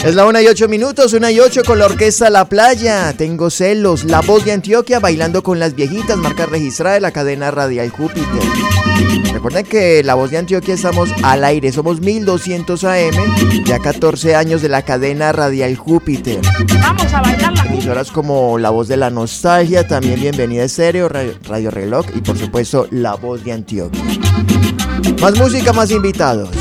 Es la 1:08, 1:08 con la orquesta La Playa. Tengo celos, la voz de Antioquia bailando con las viejitas, marca registrada de la cadena radial Júpiter. Recuerden que la voz de Antioquia estamos al aire, somos 1200 AM, ya 14 años de la cadena radial Júpiter. Vamos a bailar la emisoras como La Voz de la Nostalgia, también Bienvenida Estéreo, Radio Reloj y por supuesto La Voz de Antioquia. Más música, más invitados.